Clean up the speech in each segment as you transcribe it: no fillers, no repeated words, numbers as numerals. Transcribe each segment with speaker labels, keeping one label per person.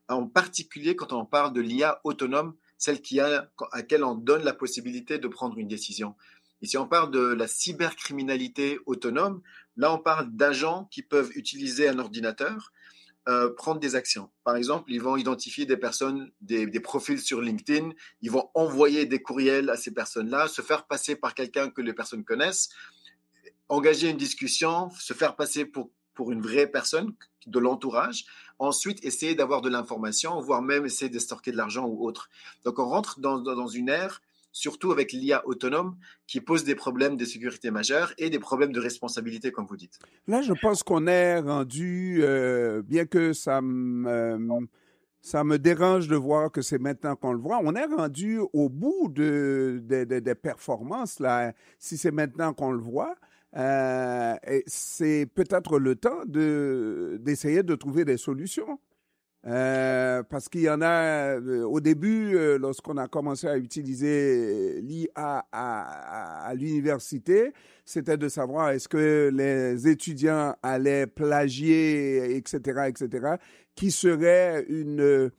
Speaker 1: en particulier quand on parle de l'IA autonome, celle à laquelle on donne la possibilité de prendre une décision. Et si on parle de la cybercriminalité autonome, là on parle d'agents qui peuvent utiliser un ordinateur, prendre des actions. Par exemple, ils vont identifier des personnes, des profils sur LinkedIn, ils vont envoyer des courriels à ces personnes-là, se faire passer par quelqu'un que les personnes connaissent, engager une discussion, se faire passer pour une vraie personne de l'entourage, ensuite essayer d'avoir de l'information, voire même essayer d'estorquer de l'argent ou autre. Donc on rentre dans une ère, surtout avec l'IA autonome, qui pose des problèmes de sécurité majeurs et des problèmes de responsabilité, comme vous dites.
Speaker 2: Là, je pense qu'on est rendu, bien que ça me dérange de voir que c'est maintenant qu'on le voit. On est rendu au bout des performances, là, si c'est maintenant qu'on le voit. Et c'est peut-être le temps d'essayer de trouver des solutions. Parce qu'il y en a, au début, lorsqu'on a commencé à utiliser l'IA à l'université, c'était de savoir est-ce que les étudiants allaient plagier, etc., qui serait une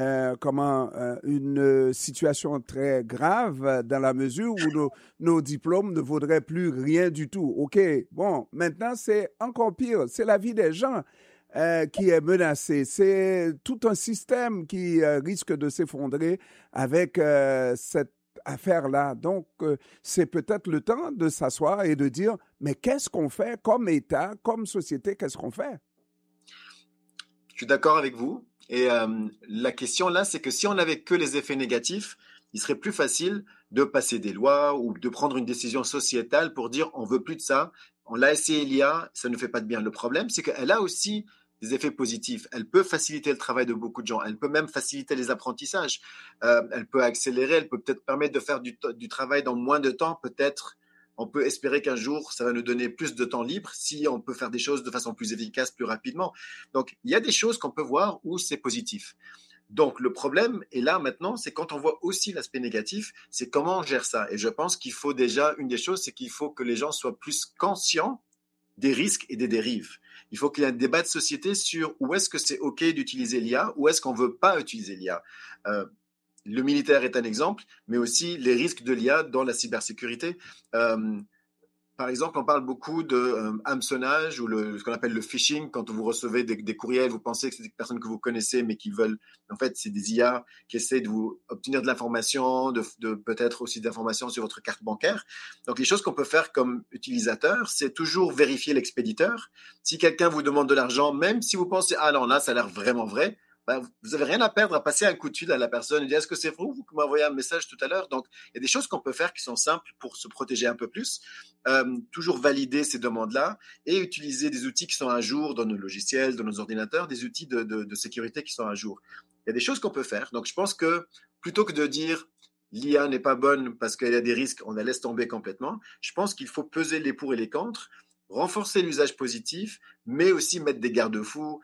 Speaker 2: situation très grave dans la mesure où nos diplômes ne vaudraient plus rien du tout. OK, bon, maintenant c'est encore pire, c'est la vie des gens qui est menacée. C'est tout un système qui risque de s'effondrer avec cette affaire-là. Donc, c'est peut-être le temps de s'asseoir et de dire, mais qu'est-ce qu'on fait comme État, comme société, qu'est-ce qu'on fait?
Speaker 1: Je suis d'accord avec vous. Et la question là, c'est que si on n'avait que les effets négatifs, il serait plus facile de passer des lois ou de prendre une décision sociétale pour dire on veut plus de ça, on l'a essayé l'IA, ça ne fait pas de bien. Le problème, c'est qu'elle a aussi des effets positifs. Elle peut faciliter le travail de beaucoup de gens. Elle peut même faciliter les apprentissages. Elle peut accélérer, elle peut peut-être permettre de faire du travail dans moins de temps. Peut-être, on peut espérer qu'un jour, ça va nous donner plus de temps libre si on peut faire des choses de façon plus efficace, plus rapidement. Donc, il y a des choses qu'on peut voir où c'est positif. Donc, le problème est là maintenant, c'est quand on voit aussi l'aspect négatif, c'est comment on gère ça. Et je pense qu'il faut déjà, une des choses, c'est qu'il faut que les gens soient plus conscients des risques et des dérives. Il faut qu'il y ait un débat de société sur où est-ce que c'est OK d'utiliser l'IA, où est-ce qu'on ne veut pas utiliser l'IA. Le militaire est un exemple, mais aussi les risques de l'IA dans la cybersécurité. Par exemple, on parle beaucoup de hameçonnage ou ce qu'on appelle le phishing. Quand vous recevez des courriels, vous pensez que c'est des personnes que vous connaissez, mais qui veulent, en fait, c'est des IA qui essaient de vous obtenir de l'information, de peut-être aussi de l'information sur votre carte bancaire. Donc, les choses qu'on peut faire comme utilisateur, c'est toujours vérifier l'expéditeur. Si quelqu'un vous demande de l'argent, même si vous pensez, ah non, là, ça a l'air vraiment vrai, ben, vous n'avez rien à perdre à passer un coup de fil à la personne et dire, est-ce que c'est vous qui m'avez envoyé un message tout à l'heure? Donc, il y a des choses qu'on peut faire qui sont simples pour se protéger un peu plus. Toujours valider ces demandes-là et utiliser des outils qui sont à jour dans nos logiciels, dans nos ordinateurs, des outils de sécurité qui sont à jour. Il y a des choses qu'on peut faire. Donc, je pense que plutôt que de dire l'IA n'est pas bonne parce qu'il y a des risques, on la laisse tomber complètement, je pense qu'il faut peser les pour et les contre, renforcer l'usage positif, mais aussi mettre des garde-fous,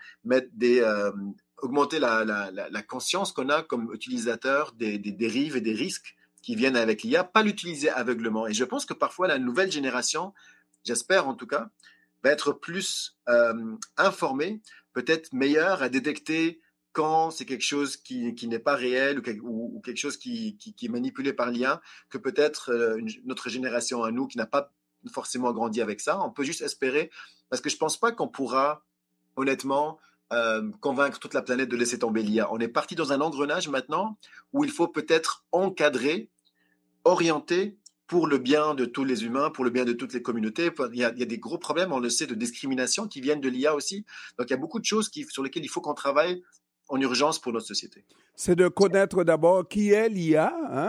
Speaker 1: augmenter la conscience qu'on a comme utilisateur des dérives et des risques qui viennent avec l'IA, pas l'utiliser aveuglement. Et je pense que parfois la nouvelle génération, j'espère en tout cas, va être plus informée, peut-être meilleure à détecter quand c'est quelque chose qui n'est pas réel ou quelque chose qui est manipulé par l'IA, que peut-être notre génération à nous qui n'a pas forcément grandi avec ça. On peut juste espérer, parce que je ne pense pas qu'on pourra, honnêtement, convaincre toute la planète de laisser tomber l'IA. On est parti dans un engrenage maintenant où il faut peut-être encadrer, orienter pour le bien de tous les humains, pour le bien de toutes les communautés. Il y a des gros problèmes, on le sait, de discrimination qui viennent de l'IA aussi. Donc, il y a beaucoup de choses sur lesquelles il faut qu'on travaille en urgence pour notre société.
Speaker 2: C'est de connaître d'abord qui est l'IA,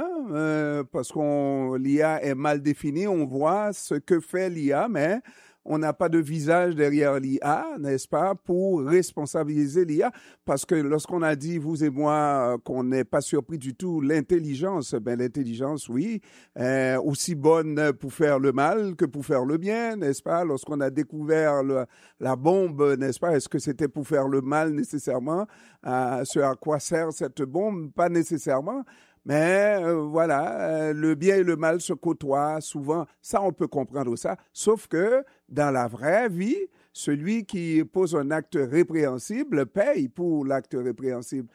Speaker 2: parce que l'IA est mal définie, on voit ce que fait l'IA, mais on n'a pas de visage derrière l'IA, n'est-ce pas, pour responsabiliser l'IA, parce que lorsqu'on a dit, vous et moi, qu'on n'est pas surpris du tout, l'intelligence, oui, aussi bonne pour faire le mal que pour faire le bien, n'est-ce pas, lorsqu'on a découvert la bombe, n'est-ce pas, est-ce que c'était pour faire le mal nécessairement, ce à quoi sert cette bombe, pas nécessairement. Mais voilà, le bien et le mal se côtoient souvent. Ça, on peut comprendre ça. Sauf que dans la vraie vie, celui qui pose un acte répréhensible paye pour l'acte répréhensible.